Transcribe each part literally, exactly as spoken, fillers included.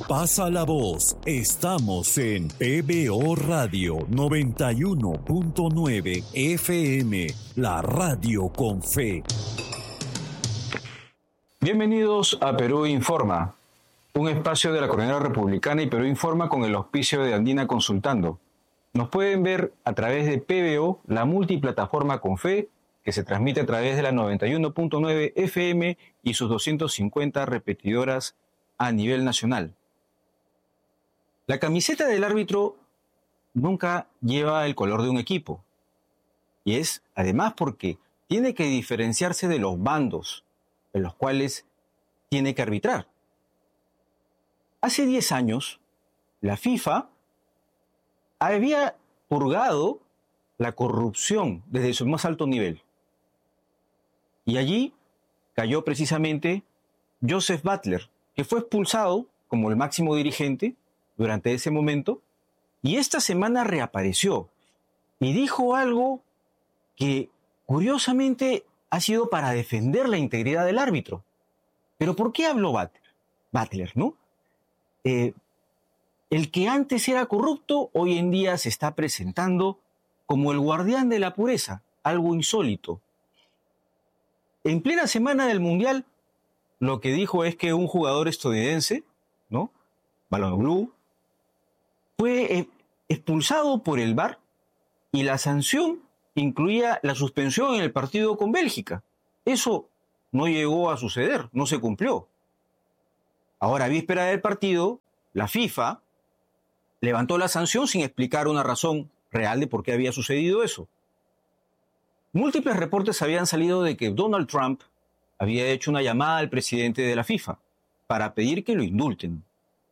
Pasa la voz. Estamos en P B O Radio noventa y uno punto nueve F M, la radio con fe. Bienvenidos a Perú Informa, un espacio de la Coordinadora Republicana y Perú Informa con el auspicio de Andina Consultando. Nos pueden ver a través de P B O, la multiplataforma con fe, que se transmite a través de la noventa y uno punto nueve F M y sus doscientas cincuenta repetidoras a nivel nacional. La camiseta del árbitro nunca lleva el color de un equipo. Y es además porque tiene que diferenciarse de los bandos en los cuales tiene que arbitrar. Hace diez años, la FIFA había purgado la corrupción desde su más alto nivel. Y allí cayó precisamente Joseph Butler, que fue expulsado como el máximo dirigente durante ese momento, y esta semana reapareció y dijo algo que curiosamente ha sido para defender la integridad del árbitro. ¿Pero por qué habló Butler? Butler, ¿no? Eh, el que antes era corrupto, hoy en día se está presentando como el guardián de la pureza, algo insólito. En plena semana del Mundial, lo que dijo es que un jugador estadounidense, ¿no? Balonglou, fue expulsado por el V A R y la sanción incluía la suspensión en el partido con Bélgica. Eso no llegó a suceder, no se cumplió. Ahora, a víspera del partido, la FIFA levantó la sanción sin explicar una razón real de por qué había sucedido eso. Múltiples reportes habían salido de que Donald Trump había hecho una llamada al presidente de la FIFA para pedir que lo indulten.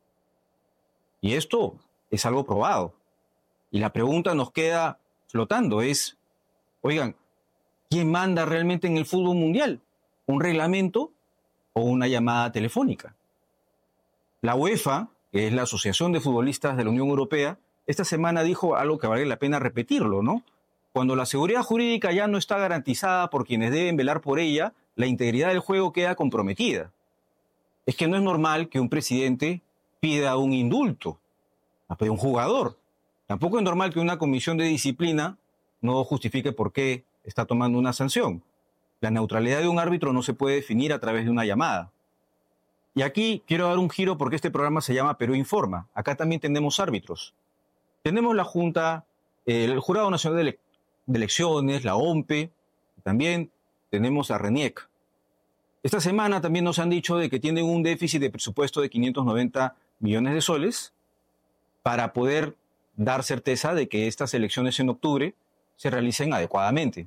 Y esto es algo probado. Y la pregunta nos queda flotando, es, oigan, ¿quién manda realmente en el fútbol mundial? ¿Un reglamento o una llamada telefónica? La UEFA, que es la Asociación de Futbolistas de la Unión Europea, esta semana dijo algo que vale la pena repetirlo, ¿no? Cuando la seguridad jurídica ya no está garantizada por quienes deben velar por ella, la integridad del juego queda comprometida. Es que no es normal que un presidente pida un indulto a un jugador. Tampoco es normal que una comisión de disciplina no justifique por qué está tomando una sanción. La neutralidad de un árbitro no se puede definir a través de una llamada. Y aquí quiero dar un giro porque este programa se llama Perú Informa. Acá también tenemos árbitros. Tenemos la Junta, el Jurado Nacional de, Ele- de Elecciones, la O M P E, también tenemos a RENIEC. Esta semana también nos han dicho de que tienen un déficit de presupuesto de quinientos noventa millones de soles para poder dar certeza de que estas elecciones en octubre se realicen adecuadamente.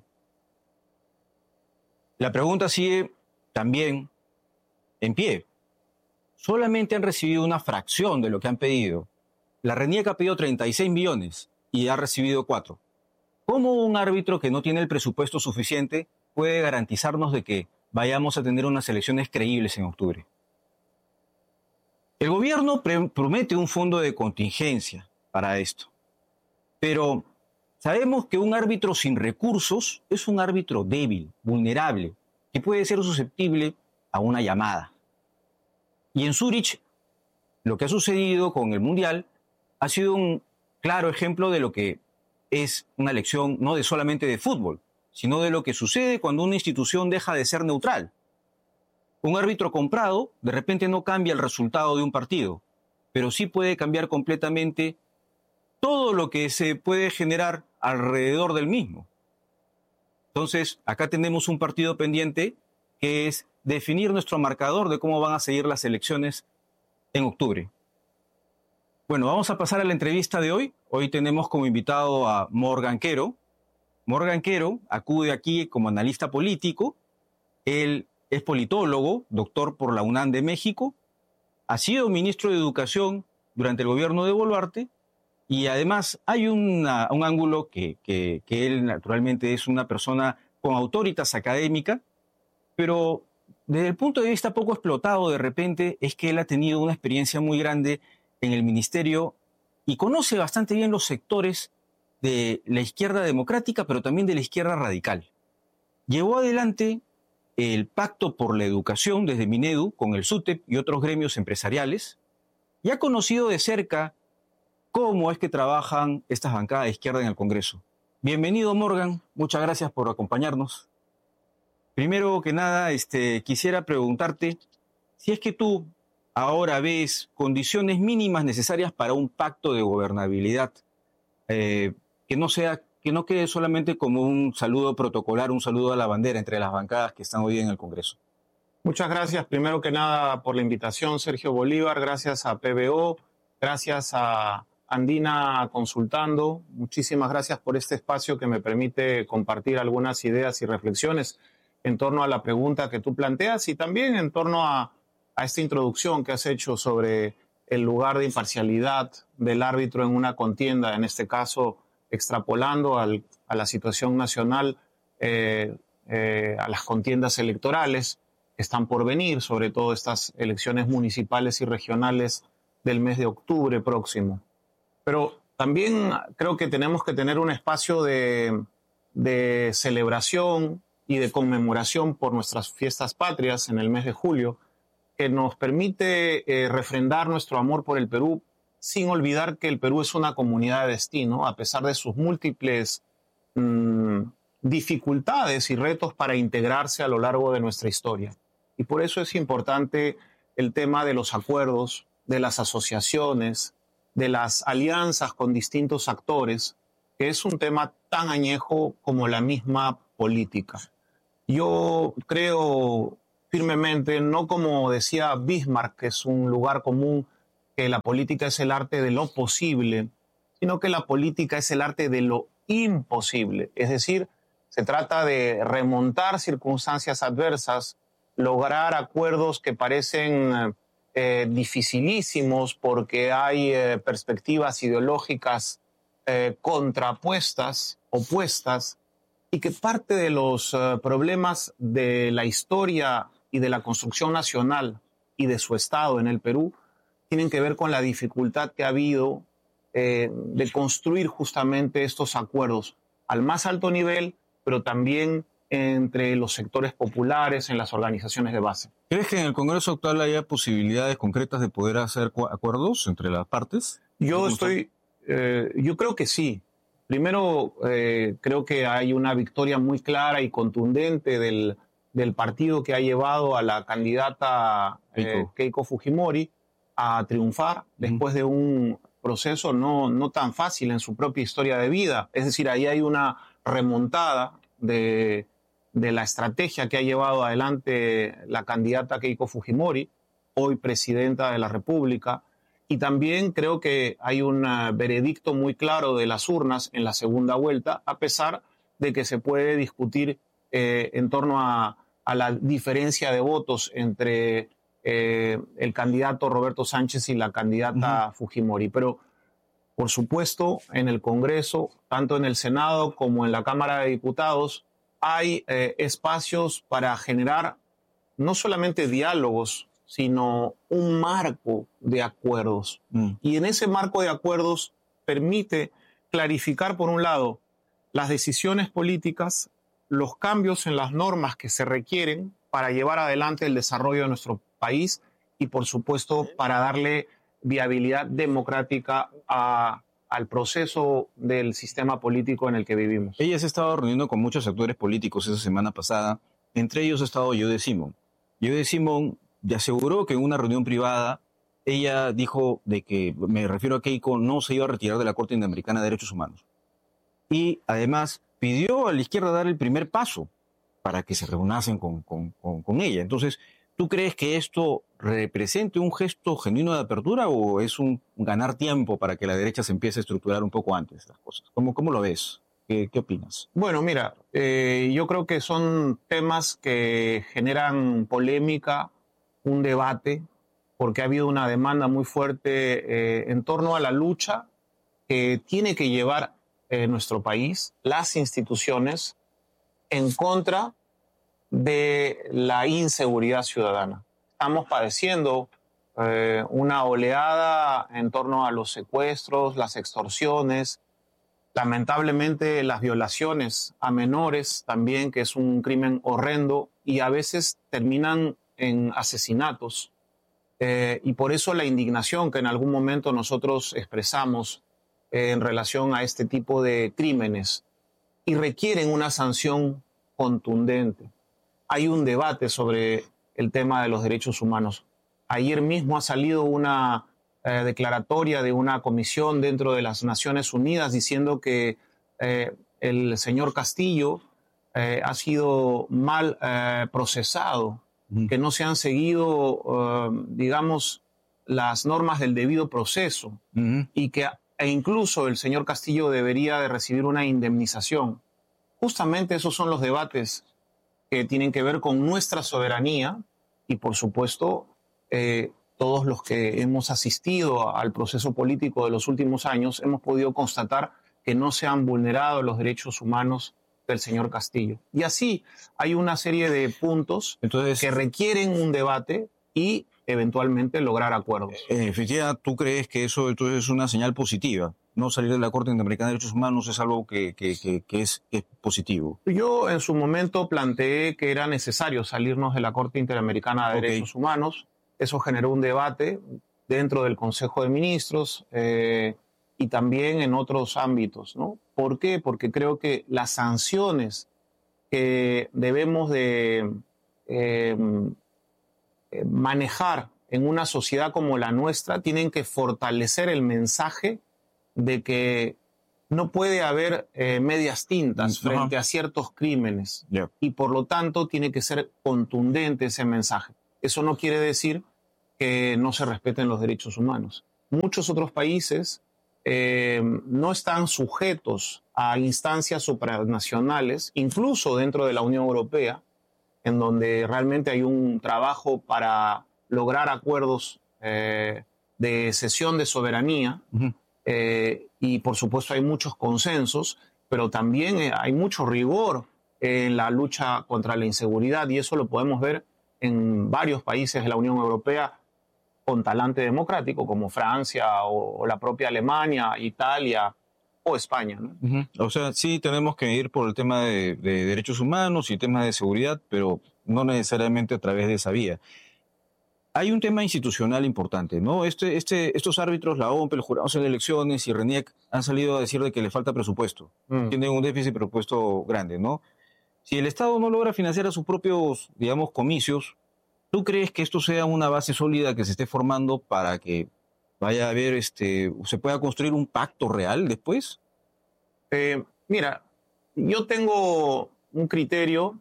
La pregunta sigue también en pie. Solamente han recibido una fracción de lo que han pedido. La RENIEC ha pedido treinta y seis millones y ha recibido cuatro. ¿Cómo un árbitro que no tiene el presupuesto suficiente puede garantizarnos de que vayamos a tener unas elecciones creíbles en octubre? El gobierno pre- promete un fondo de contingencia para esto, pero sabemos que un árbitro sin recursos es un árbitro débil, vulnerable, que puede ser susceptible a una llamada. Y en Zúrich, lo que ha sucedido con el Mundial ha sido un claro ejemplo de lo que es una lección no de solamente de fútbol, sino de lo que sucede cuando una institución deja de ser neutral. Un árbitro comprado de repente no cambia el resultado de un partido, pero sí puede cambiar completamente todo lo que se puede generar alrededor del mismo. Entonces, acá tenemos un partido pendiente que es definir nuestro marcador de cómo van a seguir las elecciones en octubre. Bueno, vamos a pasar a la entrevista de hoy. Hoy tenemos como invitado a Morgan Quero. Morgan Quero acude aquí como analista político. Él es politólogo, doctor por la UNAM de México, ha sido ministro de Educación durante el gobierno de Boluarte y además hay una, un ángulo que, que, que él naturalmente es una persona con autoritas académica, pero desde el punto de vista poco explotado de repente es que él ha tenido una experiencia muy grande en el ministerio y conoce bastante bien los sectores de la izquierda democrática, pero también de la izquierda radical. Llevó adelante el Pacto por la Educación desde Minedu con el SUTEP y otros gremios empresariales. y ha conocido de cerca cómo es que trabajan estas bancadas de izquierda en el Congreso. Bienvenido, Morgan. Muchas gracias por acompañarnos. Primero que nada, este, quisiera preguntarte si es que tú ahora ves condiciones mínimas necesarias para un pacto de gobernabilidad, eh, que no sea, que no quede solamente como un saludo protocolar, un saludo a la bandera entre las bancadas que están hoy en el Congreso. Muchas gracias, primero que nada, por la invitación, Sergio Bolívar. Gracias a P B O, gracias a Andina Consultando. Muchísimas gracias por este espacio que me permite compartir algunas ideas y reflexiones en torno a la pregunta que tú planteas y también en torno a, a esta introducción que has hecho sobre el lugar de imparcialidad del árbitro en una contienda, en este caso extrapolando al, a la situación nacional, eh, eh, a las contiendas electorales que están por venir, sobre todo estas elecciones municipales y regionales del mes de octubre próximo. Pero también creo que tenemos que tener un espacio de, de celebración y de conmemoración por nuestras fiestas patrias en el mes de julio, que nos permite eh, refrendar nuestro amor por el Perú, sin olvidar que el Perú es una comunidad de destino, a pesar de sus múltiples mmm, dificultades y retos para integrarse a lo largo de nuestra historia. Y por eso es importante el tema de los acuerdos, de las asociaciones, de las alianzas con distintos actores, que es un tema tan añejo como la misma política. Yo creo firmemente, no como decía Bismarck, que es un lugar común, que la política es el arte de lo posible, sino que la política es el arte de lo imposible. Es decir, se trata de remontar circunstancias adversas, lograr acuerdos que parecen eh, dificilísimos porque hay eh, perspectivas ideológicas eh, contrapuestas, opuestas, y que parte de los eh, problemas de la historia y de la construcción nacional y de su Estado en el Perú tienen que ver con la dificultad que ha habido eh, de construir justamente estos acuerdos al más alto nivel, pero también entre los sectores populares, en las organizaciones de base. ¿Crees que en el Congreso actual haya posibilidades concretas de poder hacer acuerdos entre las partes? Yo estoy, eh, yo creo que sí. Primero, eh, creo que hay una victoria muy clara y contundente del, del partido que ha llevado a la candidata eh, Keiko. Keiko Fujimori a triunfar uh-huh. después de un proceso no, no tan fácil en su propia historia de vida. Es decir, ahí hay una remontada de, de la estrategia que ha llevado adelante la candidata Keiko Fujimori, hoy presidenta de la República. Y también creo que hay un veredicto muy claro de las urnas en la segunda vuelta, a pesar de que se puede discutir eh, en torno a, a la diferencia de votos entre eh, el candidato Roberto Sánchez y la candidata uh-huh. Fujimori. Pero, por supuesto, en el Congreso, tanto en el Senado como en la Cámara de Diputados, hay eh, espacios para generar no solamente diálogos, sino un marco de acuerdos. Mm. Y en ese marco de acuerdos permite clarificar, por un lado, las decisiones políticas, los cambios en las normas que se requieren para llevar adelante el desarrollo de nuestro país y, por supuesto, para darle viabilidad democrática a, al proceso del sistema político en el que vivimos. Ella se ha estado reuniendo con muchos actores políticos esa semana pasada. Entre ellos ha estado Yodé Simón. Yodé Simón y aseguró que en una reunión privada ella dijo de que, me refiero a Keiko, no se iba a retirar de la Corte Interamericana de Derechos Humanos. Y además pidió a la izquierda dar el primer paso para que se reúnasen con, con, con, con ella. Entonces, ¿tú crees que esto represente un gesto genuino de apertura o es un ganar tiempo para que la derecha se empiece a estructurar un poco antes las cosas? ¿Cómo, cómo lo ves? ¿Qué, qué opinas? Bueno, mira, eh, yo creo que son temas que generan polémica, un debate, porque ha habido una demanda muy fuerte eh, en torno a la lucha que tiene que llevar eh, nuestro país, las instituciones, en contra de la inseguridad ciudadana. Estamos padeciendo eh, una oleada en torno a los secuestros, las extorsiones, lamentablemente las violaciones a menores también, que es un crimen horrendo y a veces terminan en asesinatos. Eh, y por eso la indignación que en algún momento nosotros expresamos eh, en relación a este tipo de crímenes y requieren una sanción contundente. Hay un debate sobre el tema de los derechos humanos. Ayer mismo ha salido una eh, declaratoria de una comisión dentro de las Naciones Unidas diciendo que eh, el señor Castillo eh, ha sido mal eh, procesado, mm. que no se han seguido, uh, digamos, las normas del debido proceso mm. y que e incluso el señor Castillo debería de recibir una indemnización. Justamente esos son los debates que tienen que ver con nuestra soberanía y, por supuesto, eh, todos los que hemos asistido al proceso político de los últimos años hemos podido constatar que no se han vulnerado los derechos humanos del señor Castillo. Y así hay una serie de puntos Entonces, que requieren un debate y eventualmente lograr acuerdos. En efectividad, ¿tú crees que eso entonces es una señal positiva? No salir de la Corte Interamericana de Derechos Humanos es algo que, que, que, que, es, que es positivo. Yo en su momento planteé que era necesario salirnos de la Corte Interamericana de okay. Derechos Humanos. Eso generó un debate dentro del Consejo de Ministros eh, y también en otros ámbitos, ¿no? ¿Por qué? Porque creo que las sanciones que debemos de eh, manejar en una sociedad como la nuestra tienen que fortalecer el mensaje de que no puede haber eh, medias tintas uh-huh. frente a ciertos crímenes yeah. y por lo tanto tiene que ser contundente ese mensaje. Eso no quiere decir que no se respeten los derechos humanos. Muchos otros países eh, no están sujetos a instancias supranacionales, incluso dentro de la Unión Europea, en donde realmente hay un trabajo para lograr acuerdos eh, de cesión de soberanía. Uh-huh. Eh, y por supuesto hay muchos consensos, pero también eh, hay mucho rigor en la lucha contra la inseguridad y eso lo podemos ver en varios países de la Unión Europea con talante democrático como Francia o, o la propia Alemania, Italia o España, ¿no? Uh-huh. O sea, sí tenemos que ir por el tema de, de derechos humanos y temas de seguridad, pero no necesariamente a través de esa vía. Hay un tema institucional importante, ¿no? Este, este, estos árbitros, la O M P, el Jurado de Elecciones y RENIEC han salido a decir de que le falta presupuesto. Mm. Tienen un déficit de presupuesto grande, ¿no? Si el Estado no logra financiar a sus propios, digamos, comicios, ¿tú crees que esto sea una base sólida que se esté formando para que vaya a haber, este, se pueda construir un pacto real después? Eh, mira, yo tengo un criterio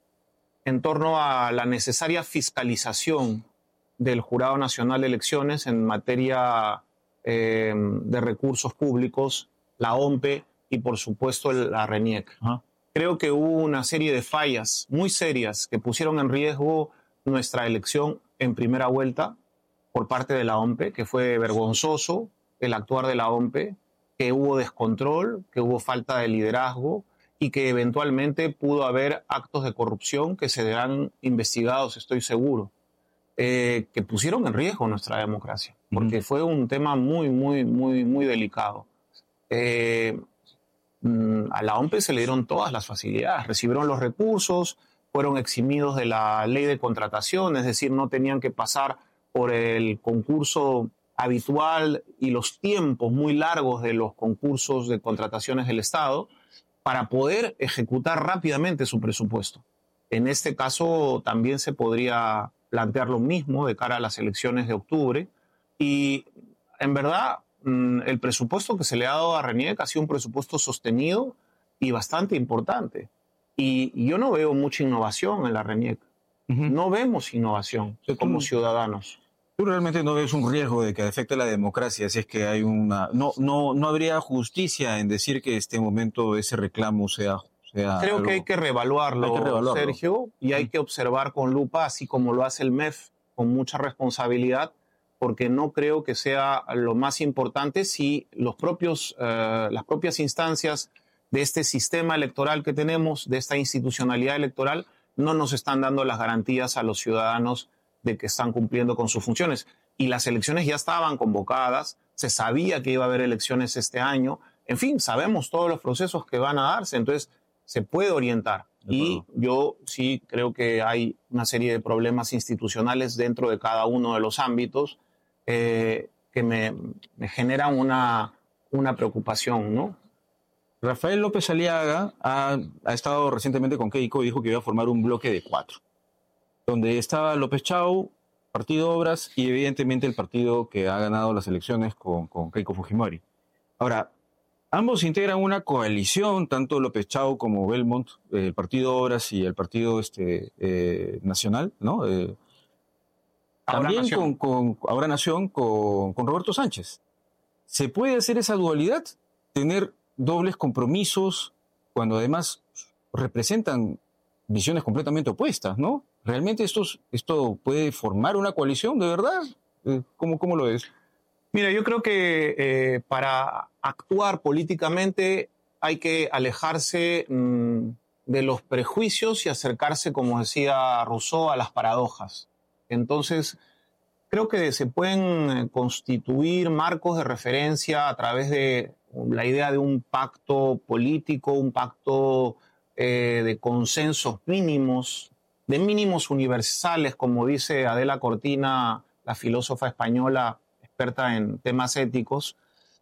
en torno a la necesaria fiscalización del Jurado Nacional de Elecciones en materia eh, de recursos públicos, la O M P y por supuesto la RENIEC. Uh-huh. Creo que hubo una serie de fallas muy serias que pusieron en riesgo nuestra elección en primera vuelta por parte de la O M P, que fue vergonzoso el actuar de la O M P, que hubo descontrol, que hubo falta de liderazgo y que eventualmente pudo haber actos de corrupción que serán investigados, estoy seguro. Eh, que pusieron en riesgo nuestra democracia, porque uh-huh. fue un tema muy, muy, muy, muy delicado. Eh, a la O M P se le dieron todas las facilidades, recibieron los recursos, fueron eximidos de la ley de contratación, es decir, no tenían que pasar por el concurso habitual y los tiempos muy largos de los concursos de contrataciones del Estado para poder ejecutar rápidamente su presupuesto. En este caso también se podría plantear lo mismo de cara a las elecciones de octubre y en verdad el presupuesto que se le ha dado a RENIEC ha sido un presupuesto sostenido y bastante importante y yo no veo mucha innovación en la RENIEC. Uh-huh. No vemos innovación o sea, como tú, ciudadanos. ¿Tú realmente no ves un riesgo de que afecte la democracia si es que hay una... No, no, no habría justicia en decir que en este momento ese reclamo sea... sea Creo algo... que hay que reevaluarlo, hay que reevaluarlo. Sergio, y hay que observar con lupa, así como lo hace el M E F, con mucha responsabilidad, porque no creo que sea lo más importante si los propios, uh, las propias instancias de este sistema electoral que tenemos, de esta institucionalidad electoral, no nos están dando las garantías a los ciudadanos de que están cumpliendo con sus funciones. Y las elecciones ya estaban convocadas, se sabía que iba a haber elecciones este año, en fin, sabemos todos los procesos que van a darse, entonces se puede orientar. Y yo sí creo que hay una serie de problemas institucionales dentro de cada uno de los ámbitos eh, que me, me generan una, una preocupación, ¿no? Rafael López Aliaga ha, ha estado recientemente con Keiko y dijo que iba a formar un bloque de cuatro, donde estaba López Chau, Partido Obras y evidentemente el partido que ha ganado las elecciones con, con Keiko Fujimori. Ahora, ambos integran una coalición, tanto López Chau como Belmont, eh, el Partido Obras y el Partido este, eh, Nacional, ¿no? Eh, Ahora también Nación. Con, con Ahora Nación con, con Roberto Sánchez. ¿Se puede hacer esa dualidad? Tener dobles compromisos cuando además representan visiones completamente opuestas, ¿no? ¿Realmente esto, esto puede formar una coalición de verdad? ¿Cómo, cómo lo es? Mira, yo creo que eh, para actuar políticamente hay que alejarse mmm, de los prejuicios y acercarse, como decía Rousseau, a las paradojas. Entonces, creo que se pueden constituir marcos de referencia a través de la idea de un pacto político, un pacto eh, de consensos mínimos, de mínimos universales, como dice Adela Cortina, la filósofa española experta en temas éticos,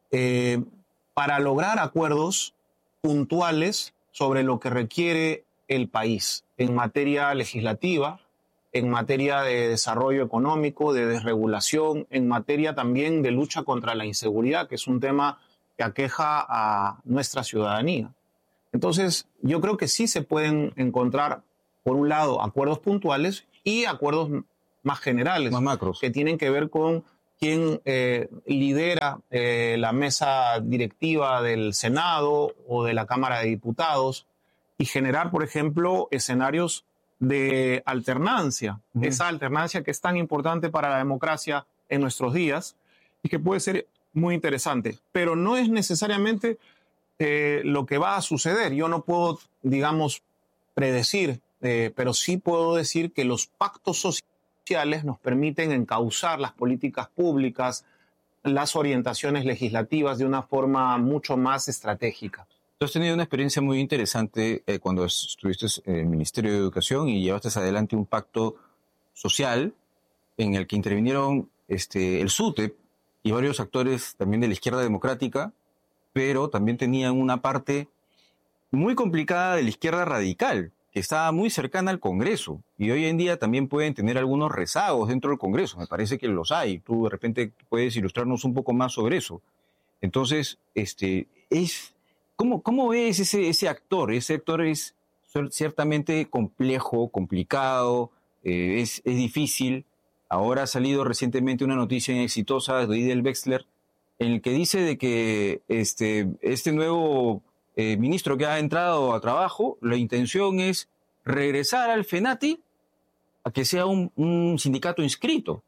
eh, para lograr acuerdos puntuales sobre lo que requiere el país en materia legislativa, en materia de desarrollo económico, de desregulación, en materia también de lucha contra la inseguridad, que es un tema que aqueja a nuestra ciudadanía. Entonces, yo creo que sí se pueden encontrar, por un lado, acuerdos puntuales y acuerdos más generales, más macros, que tienen que ver con quién eh, lidera eh, la mesa directiva del Senado o de la Cámara de Diputados y generar, por ejemplo, escenarios de alternancia, uh-huh. esa alternancia que es tan importante para la democracia en nuestros días y que puede ser muy interesante, pero no es necesariamente eh, lo que va a suceder. Yo no puedo, digamos, predecir, eh, pero sí puedo decir que los pactos sociales nos permiten encauzar las políticas públicas, las orientaciones legislativas de una forma mucho más estratégica. Tú has tenido una experiencia muy interesante eh, cuando estuviste en el Ministerio de Educación y llevaste adelante un pacto social en el que intervinieron este, el SUTEP y varios actores también de la izquierda democrática, pero también tenían una parte muy complicada de la izquierda radical, que estaba muy cercana al Congreso. Y hoy en día también pueden tener algunos rezagos dentro del Congreso. Me parece que los hay. Tú de repente puedes ilustrarnos un poco más sobre eso. Entonces, este, es... ¿Cómo, cómo ves ese, ese actor? Ese actor es ciertamente complejo, complicado, eh, es, es difícil. Ahora ha salido recientemente una noticia exitosa de Idel Wexler en el que dice de que este, este nuevo eh, ministro que ha entrado a trabajo, la intención es regresar al FENATI a que sea un, un sindicato inscrito.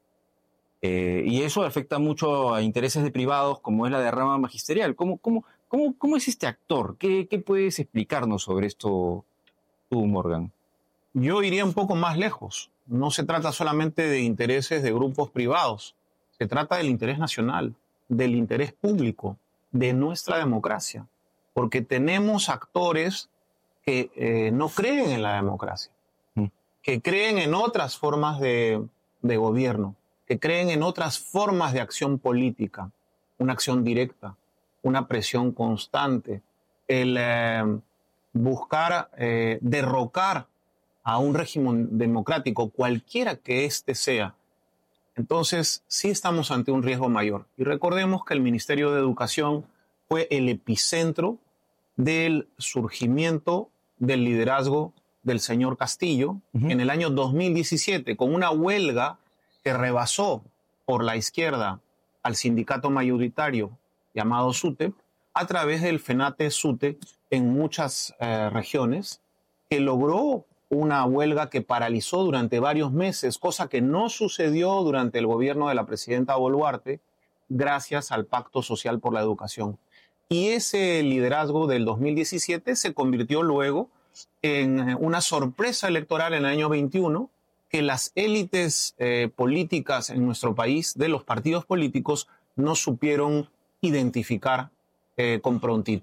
Eh, y eso afecta mucho a intereses de privados como es la de rama magisterial. ¿Cómo, cómo, cómo, cómo es este actor? ¿Qué, qué puedes explicarnos sobre esto tú, Morgan? Yo iría un poco más lejos. No se trata solamente de intereses de grupos privados. Se trata del interés nacional, del interés público, de nuestra democracia. Porque tenemos actores que eh, no creen en la democracia, mm. que creen en otras formas de, de gobierno, que creen en otras formas de acción política, una acción directa, una presión constante, el eh, buscar eh, derrocar a un régimen democrático, cualquiera que éste sea. Entonces, sí estamos ante un riesgo mayor. Y recordemos que el Ministerio de Educación fue el epicentro del surgimiento del liderazgo del señor Castillo uh-huh. en el año dos mil diecisiete, con una huelga que rebasó por la izquierda al sindicato mayoritario llamado SUTEP, a través del FENATE-SUTE en muchas eh, regiones, que logró una huelga que paralizó durante varios meses, cosa que no sucedió durante el gobierno de la presidenta Boluarte, gracias al Pacto Social por la Educación. Y ese liderazgo del dos mil diecisiete se convirtió luego en una sorpresa electoral en el año veintiuno, que las élites eh, políticas en nuestro país, de los partidos políticos, no supieron identificar eh, con prontitud.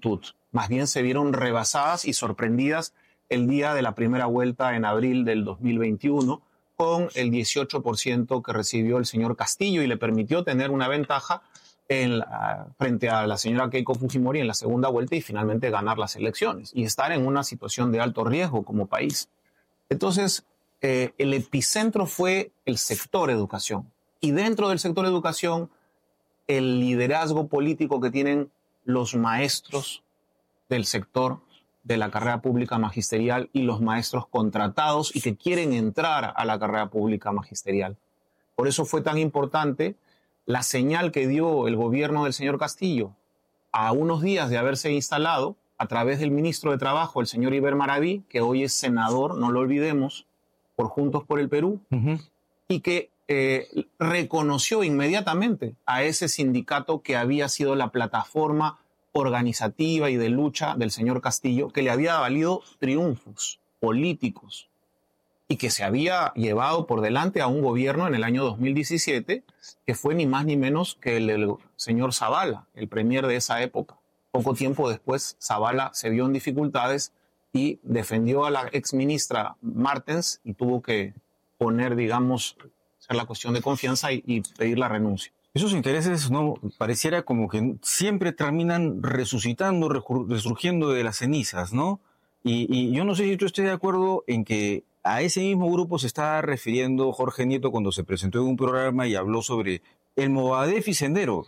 más bien se vieron rebasadas y sorprendidas el día de la primera vuelta en abril del dos mil veintiuno, con el dieciocho por ciento que recibió el señor Castillo y le permitió tener una ventaja en la, frente a la señora Keiko Fujimori en la segunda vuelta y finalmente ganar las elecciones y estar en una situación de alto riesgo como país. Entonces, eh, el epicentro fue el sector educación. Y dentro del sector educación, el liderazgo político que tienen los maestros del sector de la carrera pública magisterial y los maestros contratados y que quieren entrar a la carrera pública magisterial. Por eso fue tan importante la señal que dio el gobierno del señor Castillo a unos días de haberse instalado a través del ministro de Trabajo, el señor Iber Maraví, que hoy es senador, no lo olvidemos, por Juntos por el Perú, uh-huh. y que eh, reconoció inmediatamente a ese sindicato que había sido la plataforma organizativa y de lucha del señor Castillo, que le había valido triunfos políticos y que se había llevado por delante a un gobierno en el año dos mil diecisiete, que fue ni más ni menos que el, el señor Zavala, el premier de esa época. Poco tiempo después, Zavala se vio en dificultades y defendió a la exministra Martens y tuvo que poner, digamos, hacer la cuestión de confianza y, y pedir la renuncia. Esos intereses no pareciera como que siempre terminan resucitando, resurgiendo de las cenizas, ¿no? Y, y yo no sé si tú estés de acuerdo en que a ese mismo grupo se está refiriendo Jorge Nieto cuando se presentó en un programa y habló sobre el Movadef y Sendero,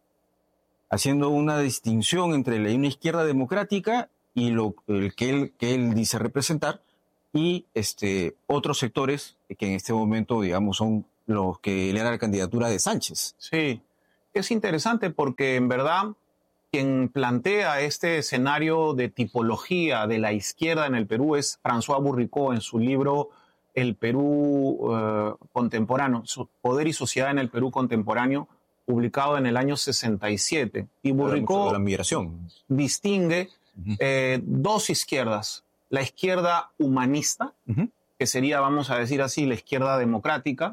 haciendo una distinción entre la una izquierda democrática y lo el que él que él dice representar y este otros sectores que en este momento, digamos, son los que le dan la candidatura de Sánchez. Sí, es interesante porque en verdad quien plantea este escenario de tipología de la izquierda en el Perú es François Bourricot en su libro El Perú uh, contemporáneo, su Poder y Sociedad en el Perú contemporáneo, publicado en el año sesenta y siete. Y Bourricot la migración distingue uh-huh. eh, dos izquierdas. La izquierda humanista, uh-huh. que sería, vamos a decir así, la izquierda democrática,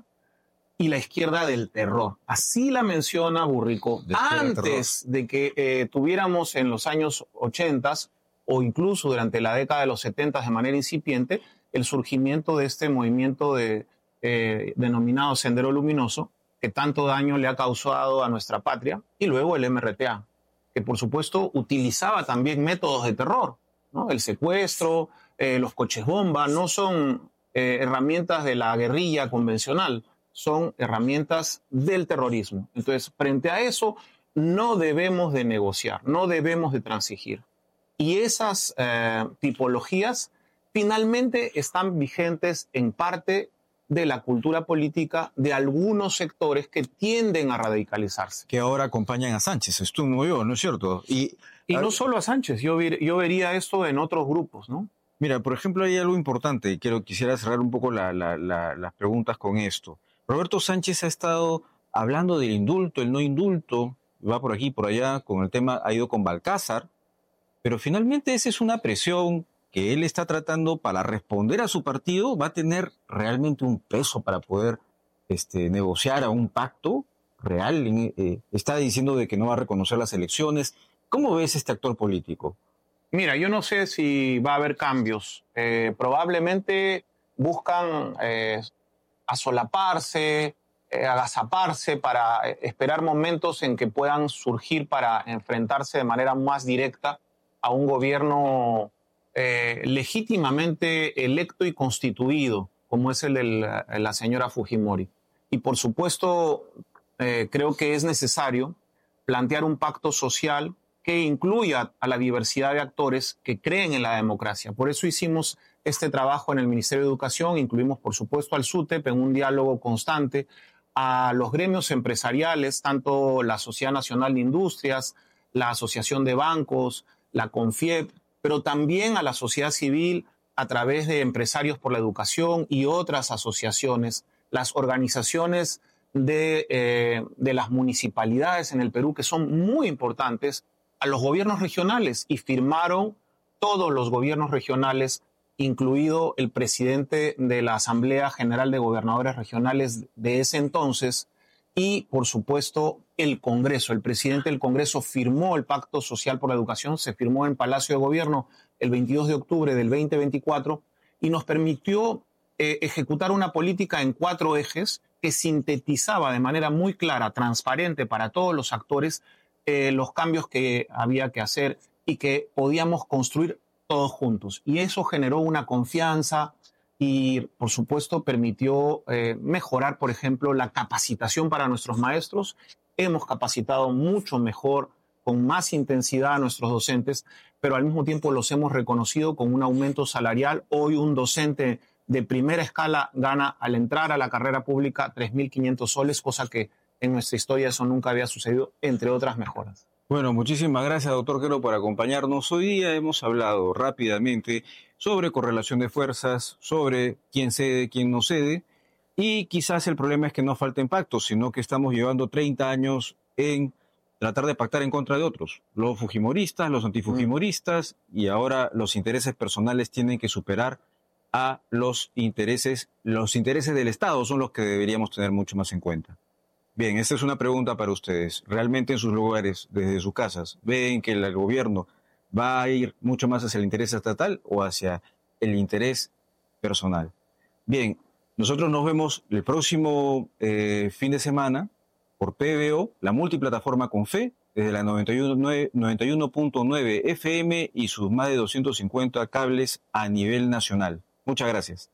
y la izquierda del terror. Así la menciona Bourricot. Antes de que eh, tuviéramos en los años ochenta o incluso durante la década de los setenta de manera incipiente el surgimiento de este movimiento de, eh, denominado Sendero Luminoso, que tanto daño le ha causado a nuestra patria, y luego el M R T A, que por supuesto utilizaba también métodos de terror, ¿no? El secuestro, eh, los coches bomba, no son eh, herramientas de la guerrilla convencional, son herramientas del terrorismo. Entonces, frente a eso, no debemos de negociar, no debemos de transigir. Y esas eh, tipologías finalmente están vigentes en parte de la cultura política de algunos sectores que tienden a radicalizarse. Que ahora acompañan a Sánchez, estuvo yo, ¿no es cierto? Y, y no solo a Sánchez, yo, yo vería esto en otros grupos, ¿no? Mira, por ejemplo, hay algo importante, y quiero, quisiera cerrar un poco la, la, la, las preguntas con esto. Roberto Sánchez ha estado hablando del indulto, el no indulto, va por aquí, por allá, con el tema, ha ido con Balcázar, pero finalmente esa es una presión que él está tratando para responder a su partido. ¿Va a tener realmente un peso para poder este, negociar a un pacto real? Eh, está diciendo de que no va a reconocer las elecciones. ¿Cómo ves este actor político? Mira, yo no sé si va a haber cambios. Eh, probablemente buscan eh, asolaparse, eh, agazaparse para esperar momentos en que puedan surgir para enfrentarse de manera más directa a un gobierno eh, legítimamente electo y constituido, como es el de la, la señora Fujimori. Y por supuesto, eh, creo que es necesario plantear un pacto social que incluya a la diversidad de actores que creen en la democracia. Por eso hicimos este trabajo en el Ministerio de Educación, incluimos por supuesto al SUTEP en un diálogo constante, a los gremios empresariales, tanto la Sociedad Nacional de Industrias, la Asociación de Bancos, la CONFIEP, pero también a la sociedad civil a través de Empresarios por la Educación y otras asociaciones, las organizaciones de, eh, de las municipalidades en el Perú, que son muy importantes, a los gobiernos regionales, y firmaron todos los gobiernos regionales, incluido el presidente de la Asamblea General de Gobernadores Regionales de ese entonces, y por supuesto el Congreso. El presidente del Congreso firmó el Pacto Social por la Educación, se firmó en Palacio de Gobierno el veintidós de octubre del veinte veinticuatro y nos permitió eh, ejecutar una política en cuatro ejes que sintetizaba de manera muy clara, transparente para todos los actores, eh, los cambios que había que hacer y que podíamos construir todos juntos. Y eso generó una confianza y, por supuesto, permitió eh, mejorar, por ejemplo, la capacitación para nuestros maestros. Hemos capacitado mucho mejor, con más intensidad a nuestros docentes, pero al mismo tiempo los hemos reconocido con un aumento salarial. Hoy un docente de primera escala gana al entrar a la carrera pública tres mil quinientos soles, cosa que en nuestra historia eso nunca había sucedido, entre otras mejoras. Bueno, muchísimas gracias, doctor Quero, por acompañarnos. Hoy día hemos hablado rápidamente sobre correlación de fuerzas, sobre quién cede, quién no cede, y quizás el problema es que no falten pactos, sino que estamos llevando treinta años en tratar de pactar en contra de otros. Los fujimoristas, los antifujimoristas, mm. y ahora los intereses personales tienen que superar a los intereses, los intereses del Estado son los que deberíamos tener mucho más en cuenta. Bien, esta es una pregunta para ustedes. ¿Realmente en sus lugares, desde sus casas, ven que el gobierno va a ir mucho más hacia el interés estatal o hacia el interés personal? Bien, nosotros nos vemos el próximo eh, fin de semana por P B O, la multiplataforma con fe, desde la noventa y uno punto nueve F M y sus más de doscientos cincuenta cables a nivel nacional. Muchas gracias.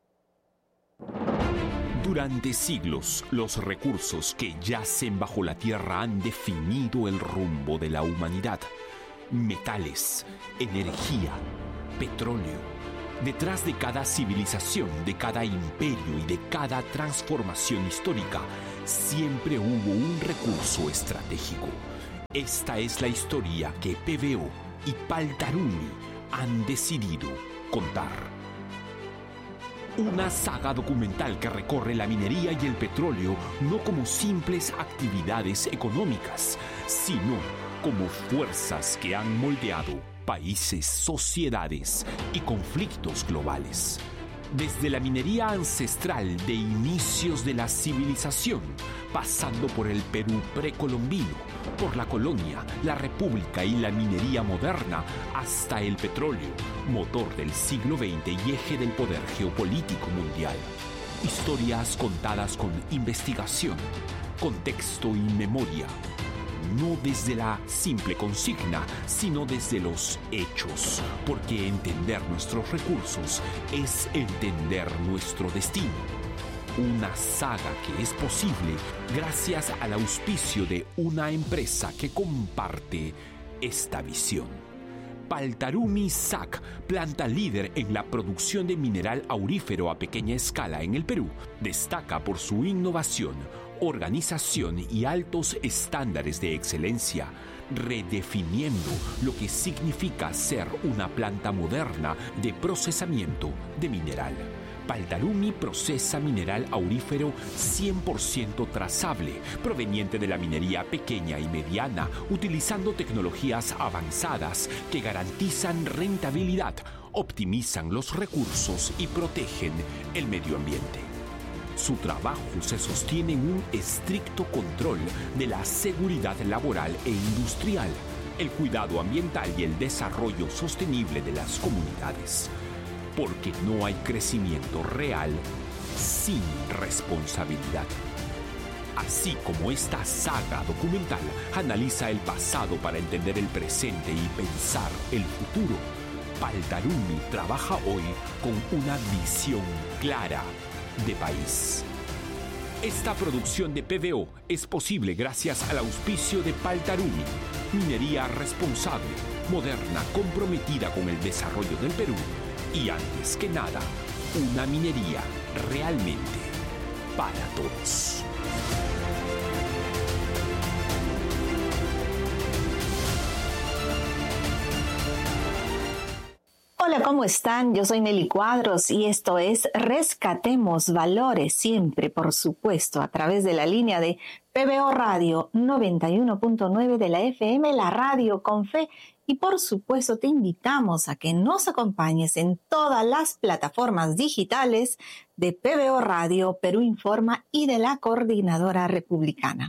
Durante siglos, los recursos que yacen bajo la tierra han definido el rumbo de la humanidad. Metales, energía, petróleo. Detrás de cada civilización, de cada imperio y de cada transformación histórica, siempre hubo un recurso estratégico. Esta es la historia que P B O y Paltarumi han decidido contar. Una saga documental que recorre la minería y el petróleo no como simples actividades económicas, sino como fuerzas que han moldeado países, sociedades y conflictos globales. Desde la minería ancestral de inicios de la civilización, pasando por el Perú precolombino, por la colonia, la república y la minería moderna, hasta el petróleo, motor del siglo veinte y eje del poder geopolítico mundial. Historias contadas con investigación, contexto y memoria. No desde la simple consigna, sino desde los hechos, porque entender nuestros recursos es entender nuestro destino. Una saga que es posible gracias al auspicio de una empresa que comparte esta visión. Paltarumi S A C, planta líder en la producción de mineral aurífero a pequeña escala en el Perú, destaca por su innovación, organización y altos estándares de excelencia, redefiniendo lo que significa ser una planta moderna de procesamiento de mineral. Paltarumi procesa mineral aurífero cien por ciento trazable, proveniente de la minería pequeña y mediana, utilizando tecnologías avanzadas que garantizan rentabilidad, optimizan los recursos y protegen el medio ambiente. Su trabajo se sostiene en un estricto control de la seguridad laboral e industrial, el cuidado ambiental y el desarrollo sostenible de las comunidades. Porque no hay crecimiento real sin responsabilidad. Así como esta saga documental analiza el pasado para entender el presente y pensar el futuro, Paltarumi trabaja hoy con una visión clara de país. Esta producción de P B O es posible gracias al auspicio de Paltarumi, minería responsable, moderna, comprometida con el desarrollo del Perú y, antes que nada, una minería realmente para todos. Hola, ¿cómo están? Yo soy Nelly Cuadros y esto es Rescatemos Valores, siempre, por supuesto, a través de la línea de P B O Radio noventa y uno punto nueve de la F M, la radio con fe. Y por supuesto te invitamos a que nos acompañes en todas las plataformas digitales de P B O Radio, Perú Informa y de la Coordinadora Republicana.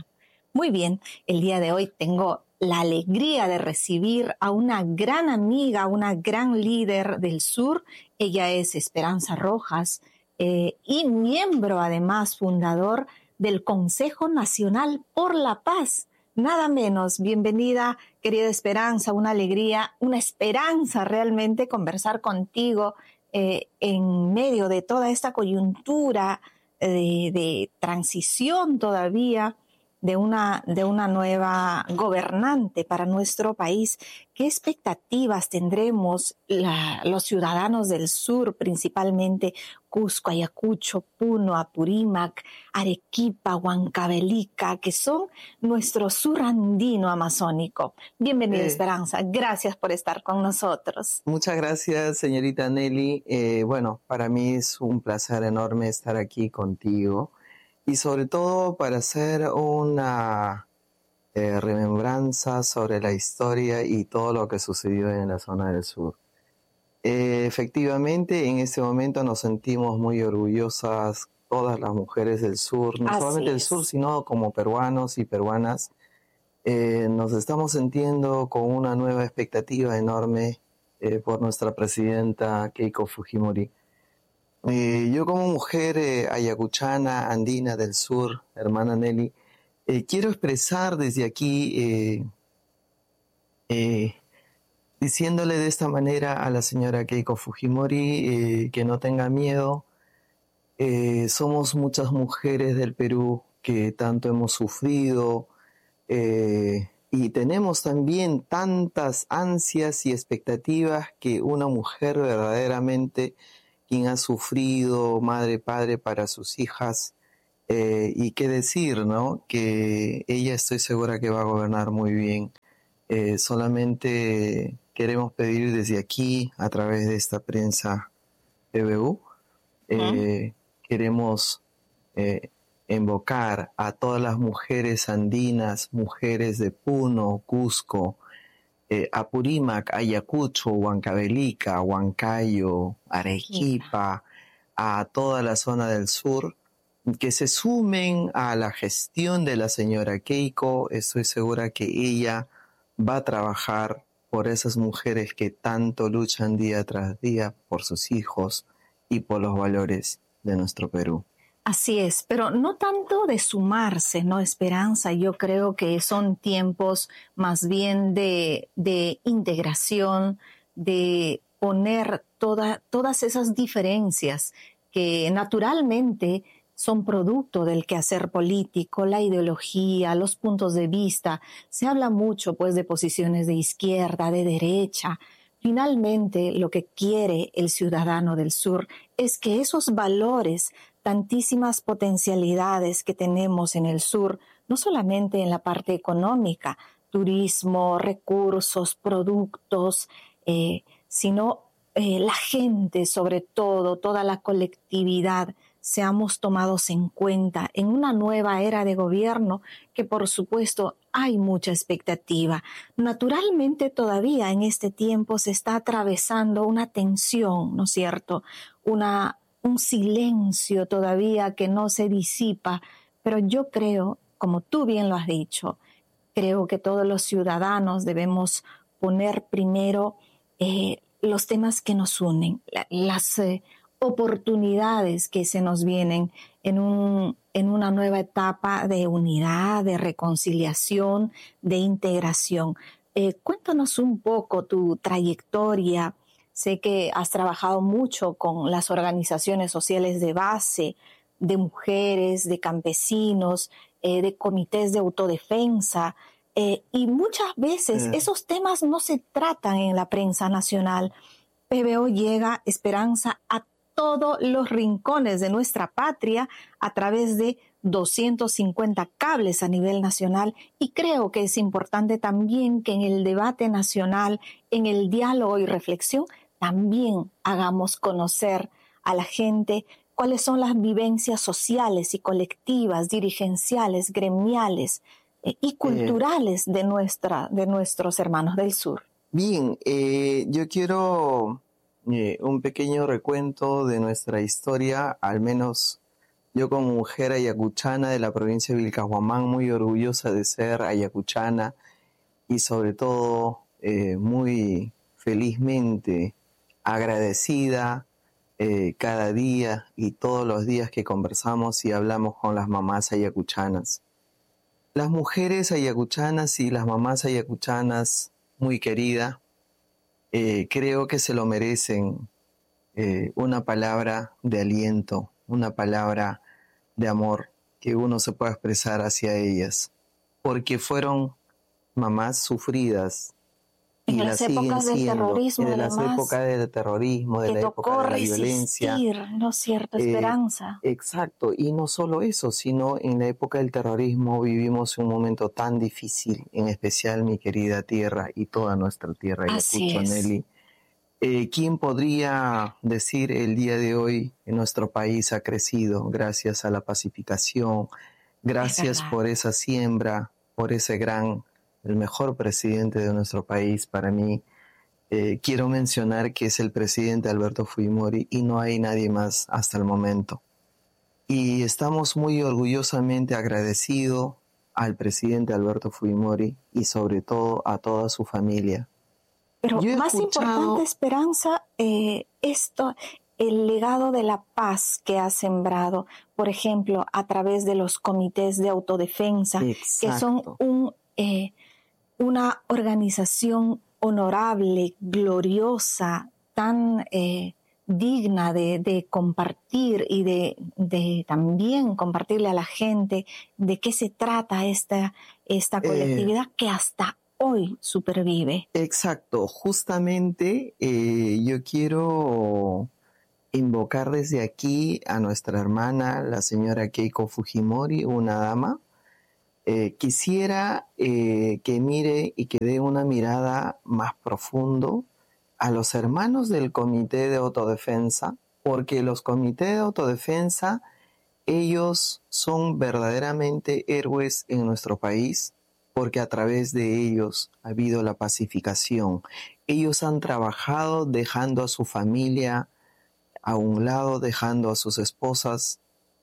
Muy bien, el día de hoy tengo la alegría de recibir a una gran amiga, una gran líder del sur. Ella es Esperanza Rojas eh, y miembro, además, fundador del Consejo Nacional por la Paz. Nada menos. Bienvenida, querida Esperanza, una alegría, una esperanza realmente conversar contigo eh, en medio de toda esta coyuntura de, de transición todavía de una, de una nueva gobernante para nuestro país. ¿Qué expectativas tendremos la, los ciudadanos del sur, principalmente Cusco, Ayacucho, Puno, Apurímac, Arequipa, Huancavelica, que son nuestro sur andino amazónico? Bienvenida, eh, Esperanza. Gracias por estar con nosotros. Muchas gracias, señorita Nelly. Eh, bueno, para mí es un placer enorme estar aquí contigo. Y sobre todo para hacer una eh, remembranza sobre la historia y todo lo que sucedió en la zona del sur. Eh, efectivamente, en este momento nos sentimos muy orgullosas todas las mujeres del sur, no Así solamente del sur, sino como peruanos y peruanas. Eh, nos estamos sintiendo con una nueva expectativa enorme eh, por nuestra presidenta Keiko Fujimori. Eh, yo como mujer eh, ayacuchana, andina del sur, hermana Nelly, eh, quiero expresar desde aquí, eh, eh, diciéndole de esta manera a la señora Keiko Fujimori eh, que no tenga miedo. Eh, somos muchas mujeres del Perú que tanto hemos sufrido eh, y tenemos también tantas ansias y expectativas que una mujer verdaderamente quien ha sufrido, madre, padre para sus hijas, eh, y qué decir, ¿no? Que ella estoy segura que va a gobernar muy bien. Eh, solamente queremos pedir desde aquí, a través de esta prensa P B U, eh, ¿Ah? queremos eh, invocar a todas las mujeres andinas, mujeres de Puno, Cusco, Eh, Apurímac, Ayacucho, Huancavelica, Huancayo, Arequipa, a toda la zona del sur, que se sumen a la gestión de la señora Keiko. Estoy segura que ella va a trabajar por esas mujeres que tanto luchan día tras día por sus hijos y por los valores de nuestro Perú. Así es, pero no tanto de sumarse, ¿no, Esperanza? Yo creo que son tiempos más bien de, de integración, de poner toda, todas esas diferencias que naturalmente son producto del quehacer político, la ideología, los puntos de vista. Se habla mucho, pues, de posiciones de izquierda, de derecha. Finalmente, lo que quiere el ciudadano del sur es que esos valores, tantísimas potencialidades que tenemos en el sur, no solamente en la parte económica, turismo, recursos, productos, eh, sino eh, la gente, sobre todo, toda la colectividad, seamos tomados en cuenta en una nueva era de gobierno que, por supuesto, hay mucha expectativa. Naturalmente, todavía en este tiempo se está atravesando una tensión, ¿no es cierto? Una un silencio todavía que no se disipa, pero yo creo, como tú bien lo has dicho, creo que todos los ciudadanos debemos poner primero eh, los temas que nos unen, la, las eh, oportunidades que se nos vienen en, un, en una nueva etapa de unidad, de reconciliación, de integración. Eh, cuéntanos un poco tu trayectoria. Sé que has trabajado mucho con las organizaciones sociales de base, de mujeres, de campesinos, eh, de comités de autodefensa, eh, y muchas veces eh. esos temas no se tratan en la prensa nacional. P B O llega, Esperanza, a todos los rincones de nuestra patria a través de doscientos cincuenta cables a nivel nacional, y creo que es importante también que en el debate nacional, en el diálogo y reflexión, también hagamos conocer a la gente cuáles son las vivencias sociales y colectivas, dirigenciales, gremiales eh, y culturales eh, de, nuestra, de nuestros hermanos del sur. Bien, eh, yo quiero eh, un pequeño recuento de nuestra historia, al menos Yo como mujer ayacuchana de la provincia de Vilcabamba, muy orgullosa de ser ayacuchana y sobre todo eh, muy felizmente agradecida eh, cada día y todos los días que conversamos y hablamos con las mamás ayacuchanas. Las mujeres ayacuchanas y las mamás ayacuchanas, muy queridas, eh, creo que se lo merecen eh, una palabra de aliento, una palabra de amor que uno se pueda expresar hacia ellas, porque fueron mamás sufridas en y las las siguen épocas del siendo, terrorismo, de las además, épocas del terrorismo, de que la tocó época de la resistir, violencia. ¿no es cierto? Eh, Esperanza. Exacto, y no solo eso, sino en la época del terrorismo vivimos un momento tan difícil, en especial mi querida tierra y toda nuestra tierra, Así Ayacucho, es. Nelly. Eh, ¿Quién podría decir el día de hoy que nuestro país ha crecido gracias a la pacificación, gracias por esa siembra, por ese gran, el mejor presidente de nuestro país para mí? Eh, quiero mencionar que es el presidente Alberto Fujimori y no hay nadie más hasta el momento. Y estamos muy orgullosamente agradecidos al presidente Alberto Fujimori y sobre todo a toda su familia. Pero Yo he más escuchado- importante, Esperanza, eh, esto, el legado de la paz que ha sembrado, por ejemplo, a través de los comités de autodefensa, que son Exacto. un, eh, una organización honorable, gloriosa, tan eh, digna de, de compartir y de, de también compartirle a la gente de qué se trata esta, esta Eh, colectividad que hasta hoy supervive. Exacto, justamente eh, yo quiero invocar desde aquí a nuestra hermana, la señora Keiko Fujimori, una dama. Eh, quisiera eh, que mire y que dé una mirada más profundo a los hermanos del Comité de Autodefensa, porque los comités de autodefensa, ellos son verdaderamente héroes en nuestro país, porque a través de ellos ha habido la pacificación. Ellos han trabajado dejando a su familia a un lado, dejando a sus esposas,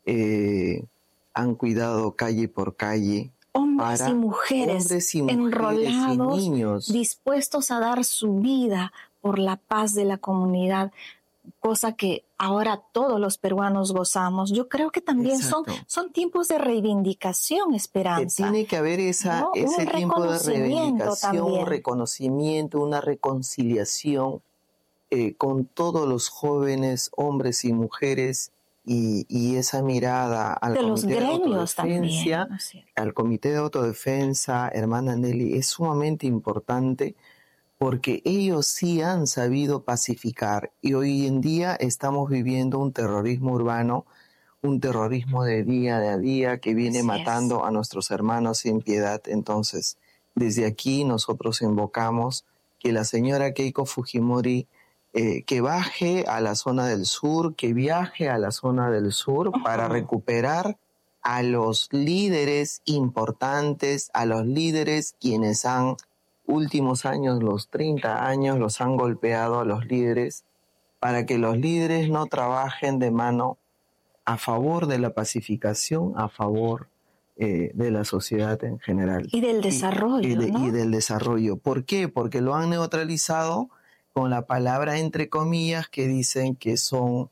eh, han cuidado calle por calle. Hombres para y mujeres hombres y mujeres enrolados, y niños. dispuestos a dar su vida por la paz de la comunidad, cosa que ahora todos los peruanos gozamos. Yo creo que también son, Exacto. son tiempos de reivindicación, Que Esperanza. tiene que haber esa, ¿no? ese Un tiempo de reconocimiento reivindicación, también. reconocimiento, una reconciliación eh, con todos los jóvenes, hombres y mujeres, y, y esa mirada al De los Comité de gremios también, Autodefensa, ¿no es cierto? al Comité de Autodefensa, hermana Nelly, es sumamente importante porque ellos sí han sabido pacificar y hoy en día estamos viviendo un terrorismo urbano, un terrorismo de día a día que viene Así matando es. a nuestros hermanos sin piedad. Entonces, desde aquí nosotros invocamos que la señora Keiko Fujimori eh, que baje a la zona del sur, que viaje a la zona del sur para recuperar a los líderes importantes, a los líderes quienes han, últimos años, los treinta años, los han golpeado a los líderes, para que los líderes no trabajen de mano a favor de la pacificación, a favor eh, de la sociedad en general. Y del desarrollo, y, y de- ¿no? y del desarrollo. ¿Por qué? Porque lo han neutralizado con la palabra entre comillas que dicen que son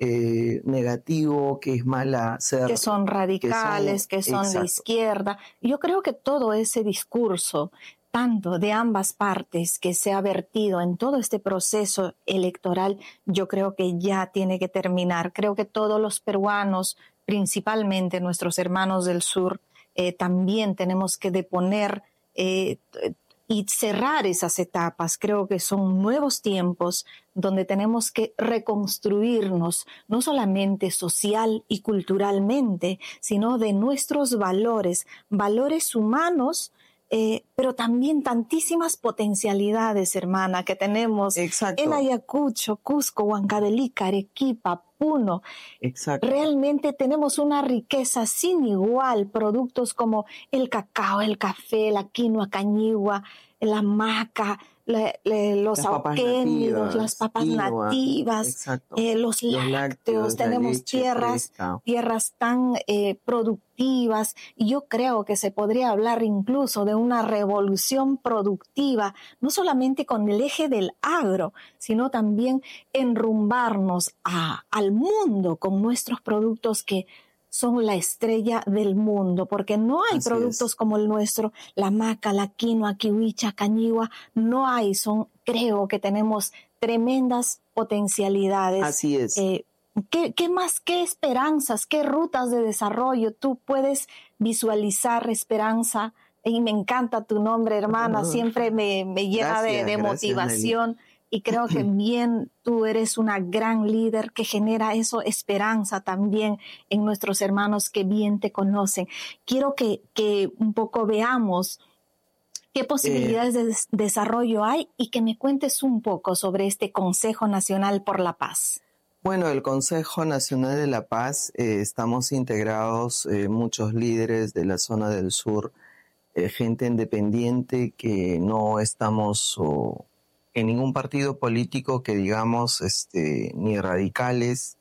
eh, negativo, que es mala ser... que son radicales, que son, exacto. de izquierda. Yo creo que todo ese discurso, tanto de ambas partes, que se ha vertido en todo este proceso electoral, yo creo que ya tiene que terminar. Creo que todos los peruanos, principalmente nuestros hermanos del sur, eh, también tenemos que deponer eh, y cerrar esas etapas. Creo que son nuevos tiempos donde tenemos que reconstruirnos, no solamente social y culturalmente, sino de nuestros valores, valores humanos, eh, pero también tantísimas potencialidades, hermana, que tenemos Exacto. en Ayacucho, Cusco, Huancavelica, Arequipa, Puno. Exacto. Realmente tenemos una riqueza sin igual, productos como el cacao, el café, la quinoa, cañigua, la maca, le, le, los auquénidos, las papas quinoa, nativas, eh, los, los lácteos, lácteos tenemos tierras, tierras tan eh, productivas, y yo creo que se podría hablar incluso de una revolución productiva, no solamente con el eje del agro, sino también enrumbarnos a, al mundo con nuestros productos que son la estrella del mundo, porque no hay Así productos es. como el nuestro, la maca, la quinoa, kiwicha, cañigua, no hay, son, creo que tenemos tremendas potencialidades. Así es. Eh, ¿qué, ¿Qué más, qué esperanzas, qué rutas de desarrollo tú puedes visualizar, Esperanza? Y me encanta tu nombre, hermana, siempre me, me llena gracias, de, de motivación. Gracias, y creo que bien tú eres una gran líder que genera eso, esperanza también en nuestros hermanos que bien te conocen. Quiero que, que un poco veamos qué posibilidades eh, de des- desarrollo hay y que me cuentes un poco sobre este Consejo Nacional por la Paz. Bueno, el Consejo Nacional de la Paz, eh, estamos integrados eh, muchos líderes de la zona del sur, eh, gente independiente que no estamos... Oh, en ningún partido político que digamos este, ni radicales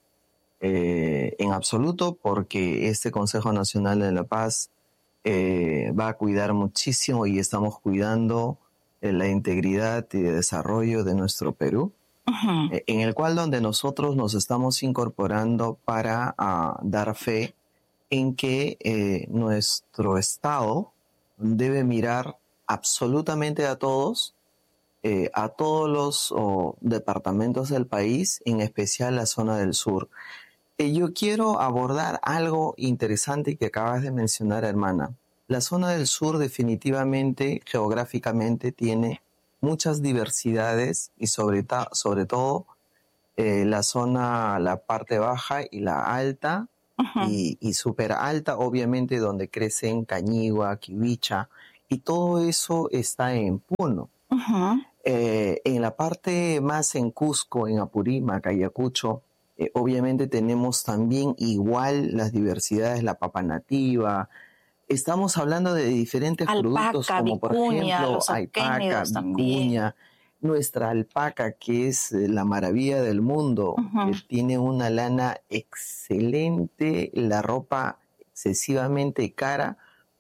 eh, en absoluto, porque este Consejo Nacional de la Paz eh, va a cuidar muchísimo y estamos cuidando eh, la integridad y el desarrollo de nuestro Perú, uh-huh. eh, en el cual donde nosotros nos estamos incorporando para uh, dar fe en que eh, nuestro Estado debe mirar absolutamente a todos, Eh, a todos los oh, departamentos del país, en especial la zona del sur. Eh, yo quiero abordar algo interesante que acabas de mencionar, hermana. La zona del sur definitivamente, geográficamente, tiene muchas diversidades y sobre, ta- sobre todo eh, la zona, la parte baja y la alta, uh-huh. y, y súper alta, obviamente, donde crecen cañigua, kiwicha, y todo eso está en Puno. Uh-huh. Eh, en la parte más en Cusco, en Apurímac, Ayacucho, eh, obviamente tenemos también igual las diversidades, la papa nativa. Estamos hablando de diferentes alpaca, productos como por vicuña, ejemplo los alpaca, vicuña, nuestra alpaca que es la maravilla del mundo, uh-huh. que tiene una lana excelente, la ropa excesivamente cara.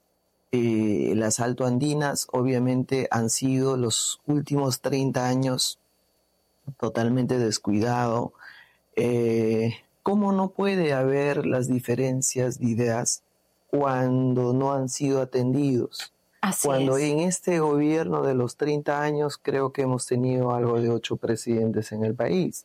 Eh, las altoandinas obviamente han sido los últimos treinta años totalmente descuidado. Eh, ¿Cómo no puede haber las diferencias de ideas cuando no han sido atendidos? Así cuando es. En este gobierno de los treinta años creo que hemos tenido algo de ocho presidentes en el país.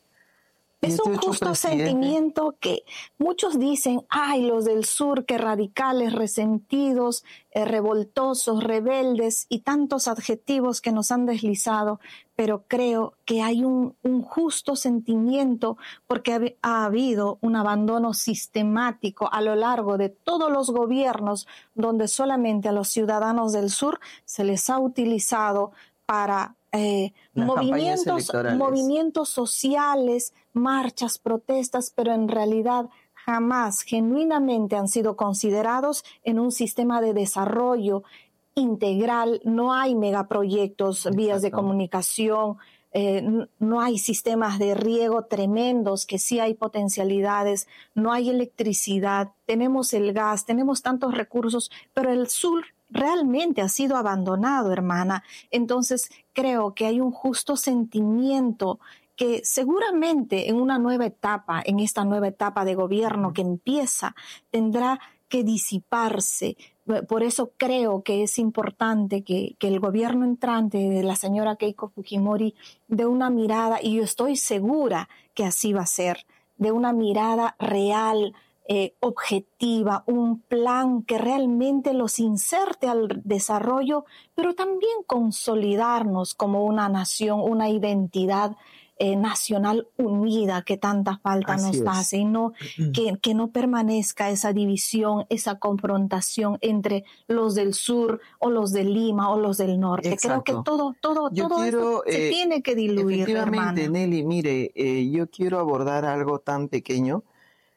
Es un justo sentimiento que muchos dicen, ay, los del sur, que radicales, resentidos, eh, revoltosos, rebeldes y tantos adjetivos que nos han deslizado, pero creo que hay un, un justo sentimiento porque ha, ha habido un abandono sistemático a lo largo de todos los gobiernos donde solamente a los ciudadanos del sur se les ha utilizado para Eh, movimientos, movimientos sociales, marchas, protestas, pero en realidad jamás genuinamente han sido considerados en un sistema de desarrollo integral. No hay megaproyectos, Exacto. vías de comunicación, eh, no hay sistemas de riego tremendos, que sí hay potencialidades, no hay electricidad, tenemos el gas, tenemos tantos recursos, pero el sur realmente ha sido abandonado, hermana. Entonces creo que hay un justo sentimiento que seguramente en una nueva etapa, en esta nueva etapa de gobierno que empieza, tendrá que disiparse. Por eso creo que es importante que, que el gobierno entrante de la señora Keiko Fujimori dé una mirada, y yo estoy segura que así va a ser, de una mirada real, Eh, objetiva, un plan que realmente los inserte al desarrollo, pero también consolidarnos como una nación, una identidad eh, nacional unida que tanta falta Así nos es. hace, y no, que, que no permanezca esa división, esa confrontación entre los del sur o los de Lima o los del norte. Exacto. Creo que todo, todo, yo todo quiero, eso se eh, tiene que diluir, efectivamente, hermana. Nelly, mire, eh, yo quiero abordar algo tan pequeño.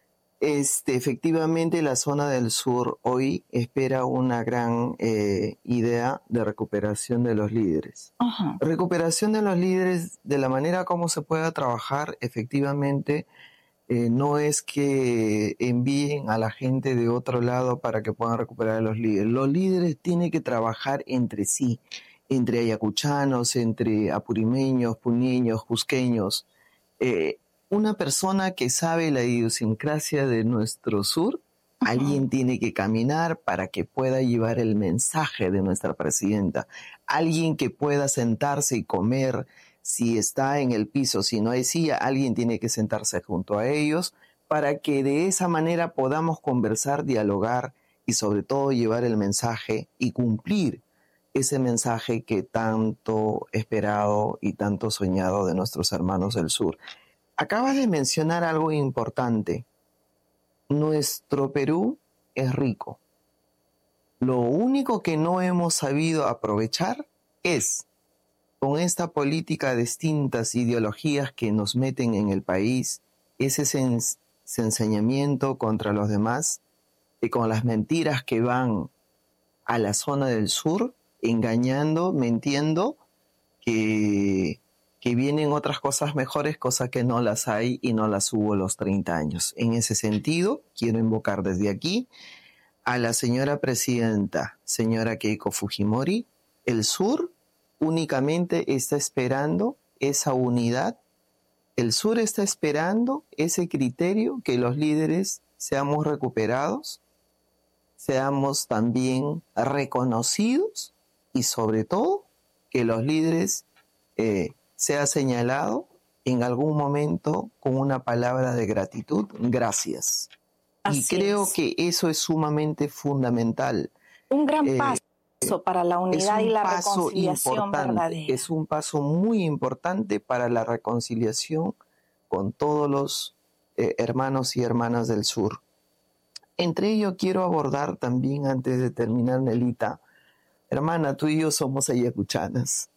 Este, efectivamente, la zona del sur hoy espera una gran eh, idea de recuperación de los líderes. Ajá. Recuperación de los líderes, de la manera como se pueda trabajar, efectivamente, eh, no es que envíen a la gente de otro lado para que puedan recuperar a los líderes. Los líderes tienen que trabajar entre sí, entre ayacuchanos, entre apurimeños, puneños, cusqueños. Eh, Una persona que sabe la idiosincrasia de nuestro sur, uh-huh. Alguien tiene que caminar para que pueda llevar el mensaje de nuestra presidenta. Alguien que pueda sentarse y comer si está en el piso, si no hay silla, alguien tiene que sentarse junto a ellos para que de esa manera podamos conversar, dialogar y sobre todo llevar el mensaje y cumplir ese mensaje que tanto esperado y tanto soñado de nuestros hermanos del sur. Acabas de mencionar algo importante. Nuestro Perú es rico. Lo único que no hemos sabido aprovechar es, con esta política de distintas ideologías que nos meten en el país, ese sens- ensañamiento contra los demás, y con las mentiras que van a la zona del sur, engañando, mintiendo, que... que vienen otras cosas mejores, cosas que no las hay y no las hubo los treinta años. En ese sentido, quiero invocar desde aquí a la señora presidenta, señora Keiko Fujimori. El sur únicamente está esperando esa unidad. El sur está esperando ese criterio, que los líderes seamos recuperados, seamos también reconocidos y sobre todo que los líderes eh, sea señalado en algún momento con una palabra de gratitud, gracias. Así y creo es. que eso es sumamente fundamental. Un gran eh, paso para la unidad y la reconciliación verdadera. Es un paso muy importante para la reconciliación con todos los eh, hermanos y hermanas del sur. Entre ellos quiero abordar también, antes de terminar, Nelita, hermana, tú y yo somos ayacuchanas.